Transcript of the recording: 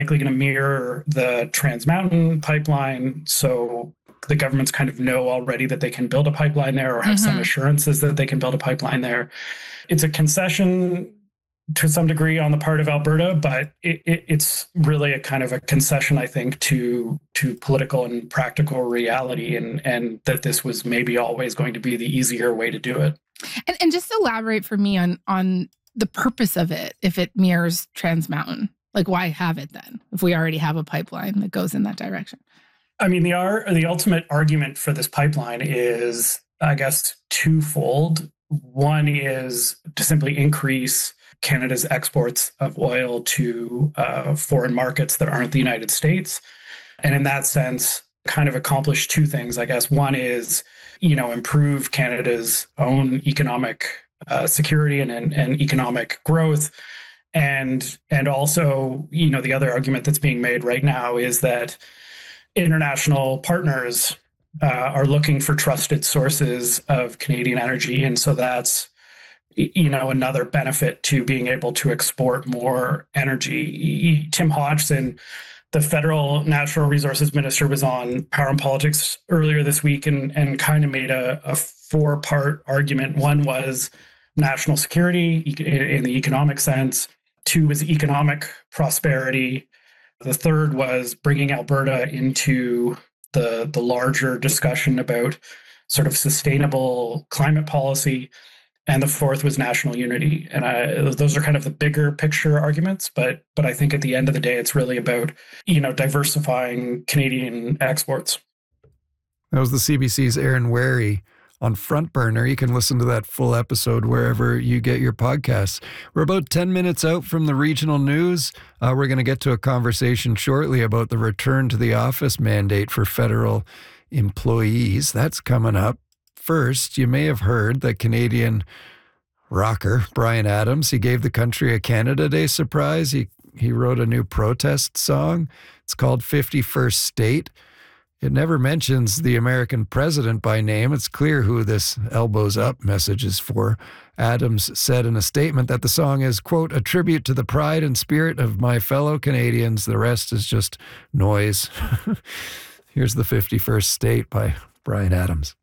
likely going to mirror the Trans Mountain pipeline. So the governments kind of know already that they can build a pipeline there or have some assurances that they can build a pipeline there. It's a concession to some degree on the part of Alberta, but it's really a kind of a concession, I think, to political and practical reality, and that this was maybe always going to be the easier way to do it. And just elaborate for me on the purpose of it, if it mirrors Trans Mountain. Like, why have it then, if we already have a pipeline that goes in that direction? I mean, the ultimate argument for this pipeline is, I guess, twofold. One is to simply increase Canada's exports of oil to foreign markets that aren't the United States. And in that sense, kind of accomplish two things, I guess. One is, improve Canada's own economic security and economic growth. And also, the other argument that's being made right now is that international partners are looking for trusted sources of Canadian energy. And so that's, another benefit to being able to export more energy. Tim Hodgson, the federal natural resources minister, was on Power and Politics earlier this week and kind of made a four-part argument. One was national security in the economic sense. Two was economic prosperity. The third was bringing Alberta into the larger discussion about sort of sustainable climate policy. And the fourth was national unity. And those are kind of the bigger picture arguments. But I think at the end of the day, it's really about, diversifying Canadian exports. That was the CBC's Aaron Wary on Front Burner. You can listen to that full episode wherever you get your podcasts. We're about 10 minutes out from the regional news. We're going to get to a conversation shortly about the return to the office mandate for federal employees. That's coming up. First, you may have heard that Canadian rocker Bryan Adams, he gave the country a Canada Day surprise. He wrote a new protest song. It's called 51st State. It never mentions the American president by name. It's clear who this elbows up message is for. Adams said in a statement that the song is, quote, a tribute to the pride and spirit of my fellow Canadians. The rest is just noise. Here's the 51st State by Bryan Adams.